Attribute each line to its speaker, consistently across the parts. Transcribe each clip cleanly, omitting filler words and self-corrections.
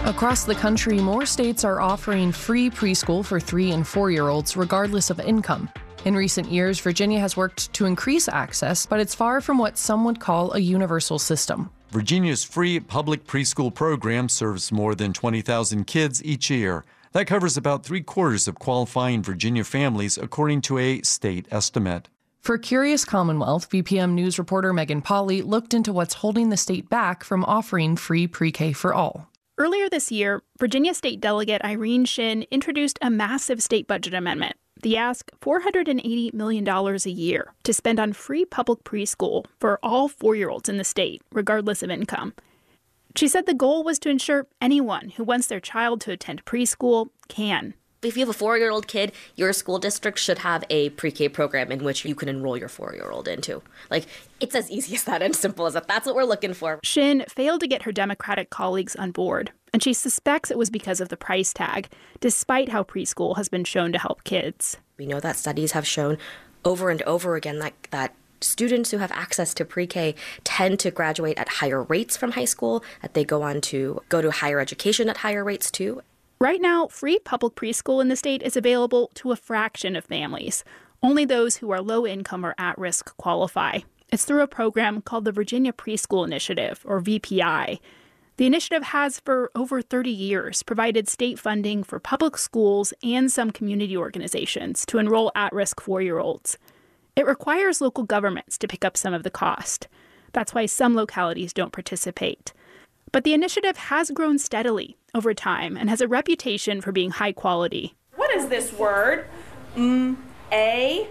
Speaker 1: Across the country, more states are offering free preschool for 3- and 4-year-olds, regardless of income. In recent years, Virginia has worked to increase access, but it's far from what some would call a universal system.
Speaker 2: Virginia's free public preschool program serves more than 20,000 kids each year. That covers about 3/4 of qualifying Virginia families, according to a state estimate.
Speaker 1: For Curious Commonwealth, VPM News reporter Megan Polly looked into what's holding the state back from offering free pre-K for all.
Speaker 3: Earlier this year, Virginia State Delegate Irene Shin introduced a massive state budget amendment. The ask, $480 million a year to spend on free public preschool for all 4-year-olds in the state, regardless of income. She said the goal was to ensure anyone who wants their child to attend preschool can.
Speaker 4: If you have a 4-year-old kid, your school district should have a pre-K program in which you can enroll your 4-year-old into. It's as easy as that and simple as that. That's what we're looking for.
Speaker 3: Shin failed to get her Democratic colleagues on board, and she suspects it was because of the price tag, despite how preschool has been shown to help kids.
Speaker 4: We know that studies have shown over and over again that students who have access to pre-K tend to graduate at higher rates from high school, that they go on to go to higher education at higher rates too.
Speaker 3: Right now, free public preschool in the state is available to a fraction of families. Only those who are low income or at risk qualify. It's through a program called the Virginia Preschool Initiative, or VPI. The initiative has, for over 30 years, provided state funding for public schools and some community organizations to enroll at-risk 4-year-olds. It requires local governments to pick up some of the cost. That's why some localities don't participate. But the initiative has grown steadily over time and has a reputation for being high quality.
Speaker 5: What is this word? A? Nay.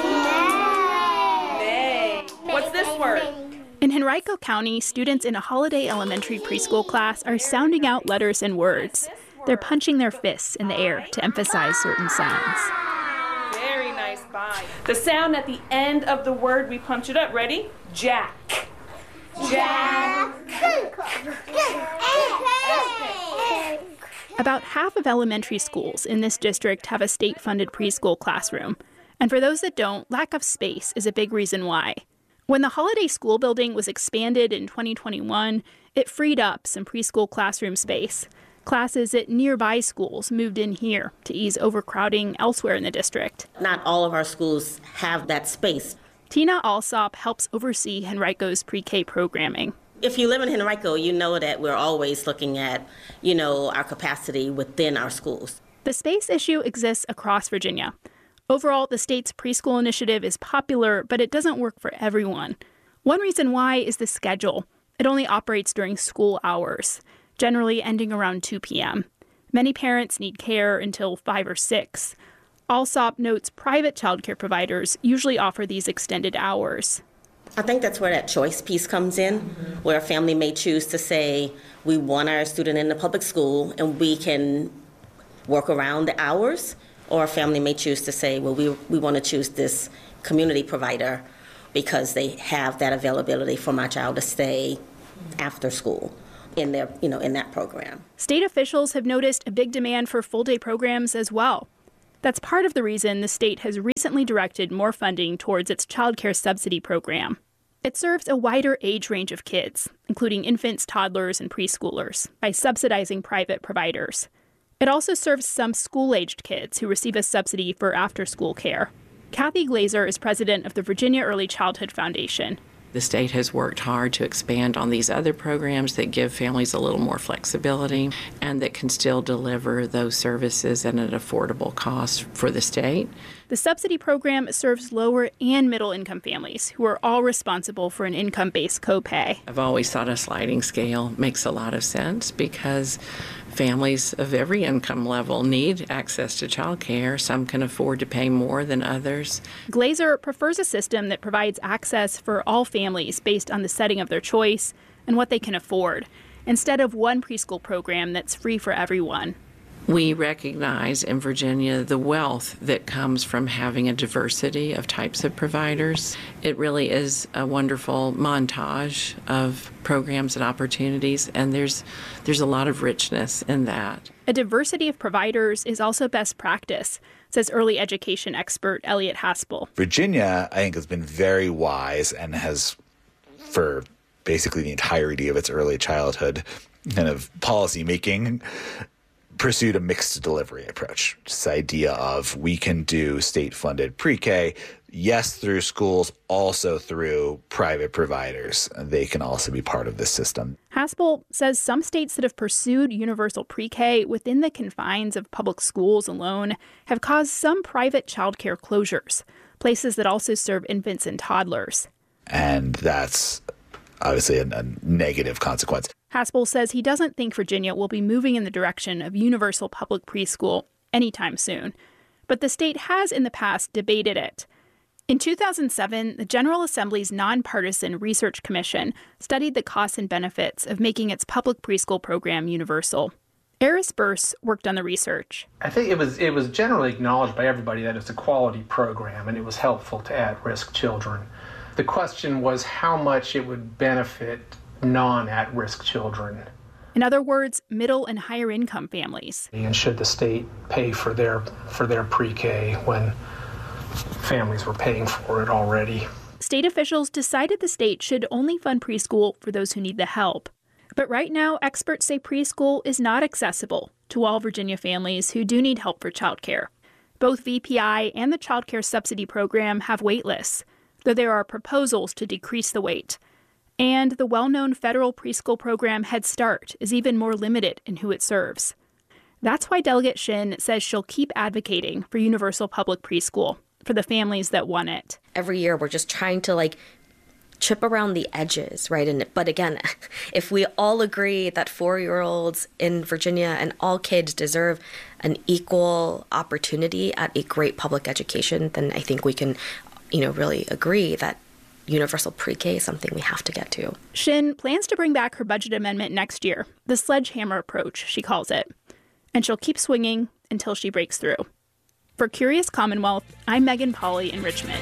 Speaker 5: What's this word?
Speaker 3: In Henrico County, students in a Holiday Elementary preschool class are sounding out letters and words. They're punching their fists in the air to emphasize certain sounds.
Speaker 5: Very nice. Bye. The sound at the end of the word, we punch it up. Ready? Jack. Jack.
Speaker 3: About half of elementary schools in this district have a state-funded preschool classroom. And for those that don't, lack of space is a big reason why. When the Holiday School building was expanded in 2021, it freed up some preschool classroom space. Classes at nearby schools moved in here to ease overcrowding elsewhere in the district.
Speaker 6: Not all of our schools have that space.
Speaker 3: Tina Alsop helps oversee Henrico's pre-K programming.
Speaker 6: If you live in Henrico, you know that we're always looking at, our capacity within our schools.
Speaker 3: The space issue exists across Virginia. Overall, the state's preschool initiative is popular, but it doesn't work for everyone. One reason why is the schedule. It only operates during school hours, generally ending around 2 p.m. Many parents need care until 5 or 6. Alsop notes private childcare providers usually offer these extended hours.
Speaker 6: I think that's where that choice piece comes in, where a family may choose to say, we want our student in the public school and we can work around the hours, or a family may choose to say, well, we want to choose this community provider because they have that availability for my child to stay after school in their, in that program.
Speaker 3: State officials have noticed a big demand for full-day programs as well. That's part of the reason the state has recently directed more funding towards its childcare subsidy program. It serves a wider age range of kids, including infants, toddlers, and preschoolers, by subsidizing private providers. It also serves some school-aged kids who receive a subsidy for after-school care. Kathy Glazer is president of the Virginia Early Childhood Foundation.
Speaker 7: The state has worked hard to expand on these other programs that give families a little more flexibility and that can still deliver those services at an affordable cost for the state.
Speaker 3: The subsidy program serves lower and middle income families who are all responsible for an income-based copay.
Speaker 7: I've always thought a sliding scale makes a lot of sense because families of every income level need access to child care. Some can afford to pay more than others.
Speaker 3: Glazer prefers a system that provides access for all families based on the setting of their choice and what they can afford, instead of one preschool program that's free for everyone.
Speaker 7: We recognize in Virginia the wealth that comes from having a diversity of types of providers. It really is a wonderful montage of programs and opportunities, and there's a lot of richness in that.
Speaker 3: A diversity of providers is also best practice, says early education expert Elliot Haspel.
Speaker 8: Virginia, I think, has been very wise and has, for basically the entirety of its early childhood, kind of policy making pursued a mixed delivery approach. This idea of we can do state-funded pre-K, yes, through schools, also through private providers. They can also be part of this system.
Speaker 3: Haspel says some states that have pursued universal pre-K within the confines of public schools alone have caused some private childcare closures, places that also serve infants and toddlers.
Speaker 8: And that's obviously a negative consequence.
Speaker 3: Haspel says he doesn't think Virginia will be moving in the direction of universal public preschool anytime soon, but the state has in the past debated it. In 2007, the General Assembly's Nonpartisan Research Commission studied the costs and benefits of making its public preschool program universal. Eris Burse worked on the research.
Speaker 9: I think it was generally acknowledged by everybody that it's a quality program and it was helpful to at-risk children. The question was how much it would benefit non-at-risk children.
Speaker 3: In other words, middle and higher income families.
Speaker 9: And should the state pay for their pre-K when families were paying for it already?
Speaker 3: State officials decided the state should only fund preschool for those who need the help. But right now, experts say preschool is not accessible to all Virginia families who do need help for childcare. Both VPI and the Child Care Subsidy Program have wait lists, though there are proposals to decrease the wait. And the well-known federal preschool program Head Start is even more limited in who it serves. That's why Delegate Shin says she'll keep advocating for universal public preschool for the families that want it.
Speaker 4: Every year we're just trying to chip around the edges, right? But again, if we all agree that 4-year-olds in Virginia and all kids deserve an equal opportunity at a great public education, then I think we can, really agree that universal pre-K is something we have to get to.
Speaker 3: Shin plans to bring back her budget amendment next year, the sledgehammer approach, she calls it. And she'll keep swinging until she breaks through. For Curious Commonwealth, I'm Megan Pauley in Richmond.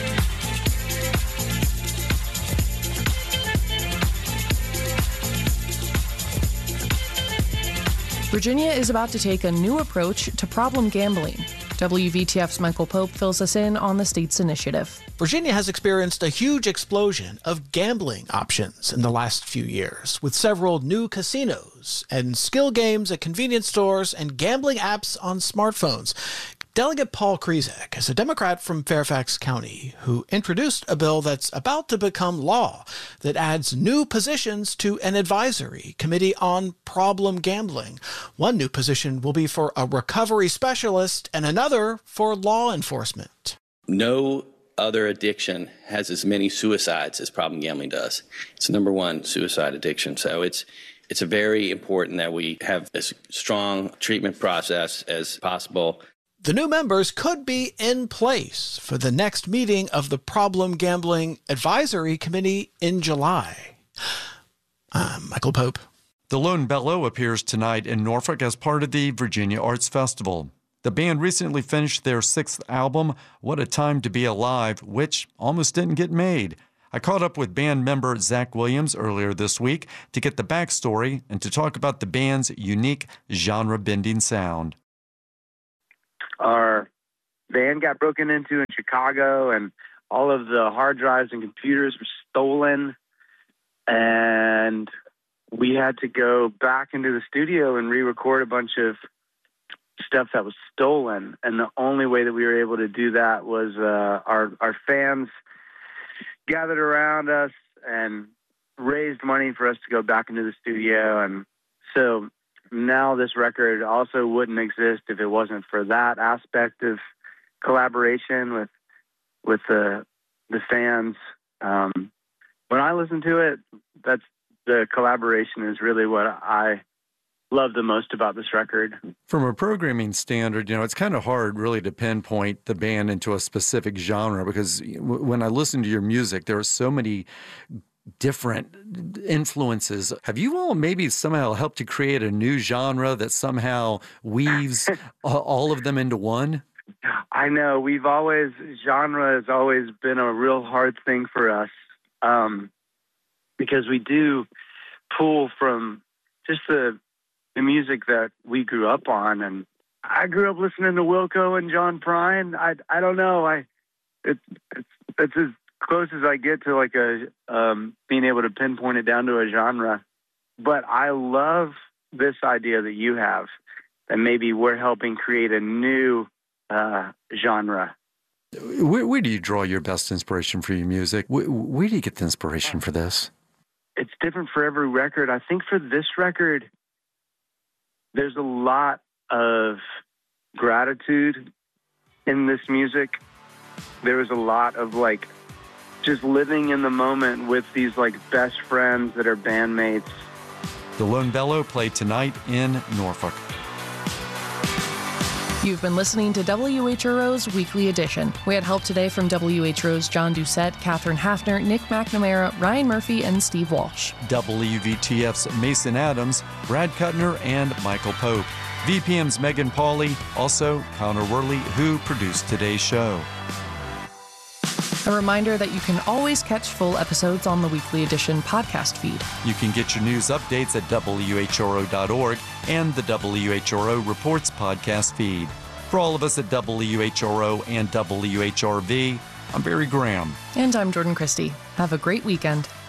Speaker 1: Virginia is about to take a new approach to problem gambling. WVTF's Michael Pope fills us in on the state's initiative.
Speaker 10: Virginia has experienced a huge explosion of gambling options in the last few years, with several new casinos and skill games at convenience stores and gambling apps on smartphones. Delegate Paul Krizek is a Democrat from Fairfax County who introduced a bill that's about to become law that adds new positions to an advisory committee on problem gambling. One new position will be for a recovery specialist and another for law enforcement.
Speaker 11: No other addiction has as many suicides as problem gambling does. It's number one, suicide addiction. So it's very important that we have as strong treatment process as possible.
Speaker 10: The new members could be in place for the next meeting of the Problem Gambling Advisory Committee in July. I'm Michael Pope.
Speaker 2: The Lone Bellow appears tonight in Norfolk as part of the Virginia Arts Festival. The band recently finished their 6th album, What a Time to Be Alive, which almost didn't get made. I caught up with band member Zach Williams earlier this week to get the backstory and to talk about the band's unique genre-bending sound.
Speaker 12: Our van got broken into in Chicago, and all of the hard drives and computers were stolen, and we had to go back into the studio and re-record a bunch of stuff that was stolen. And the only way that we were able to do that was our fans gathered around us and raised money for us to go back into the studio. And so now this record also wouldn't exist if it wasn't for that aspect of collaboration with the fans. When I listen to it, that's the collaboration is really what I love the most about this record.
Speaker 2: From a programming standard, it's kind of hard really to pinpoint the band into a specific genre because when I listen to your music, there are so many different influences. Have you all maybe somehow helped to create a new genre that somehow weaves all of them into one?
Speaker 12: I know. Genre has always been a real hard thing for us because we do pull from just the music that we grew up on. And I grew up listening to Wilco and John Prine. I don't know. It's as close as I get to being able to pinpoint it down to a genre. But I love this idea that you have, that maybe we're helping create a new genre.
Speaker 2: Where do you draw your best inspiration for your music? Where do you get the inspiration for this?
Speaker 12: It's different for every record. I think for this record, there's a lot of gratitude in this music. There was a lot of like just living in the moment with these like best friends that are bandmates.
Speaker 2: The Lone Bellow played tonight in Norfolk.
Speaker 1: You've been listening to WHRO's Weekly Edition. We had help today from WHRO's John Doucette, Catherine Hafner, Nick McNamara, Ryan Murphy, and Steve Walsh.
Speaker 2: WVTF's Mason Adams, Brad Kuttner, and Michael Pope. VPM's Megan Pauley, also Connor Worley, who produced today's show.
Speaker 1: A reminder that you can always catch full episodes on the Weekly Edition podcast feed.
Speaker 2: You can get your news updates at WHRO.org and the WHRO Reports podcast feed. For all of us at WHRO and WHRV, I'm Barry Graham.
Speaker 1: And I'm Jordan Christie. Have a great weekend.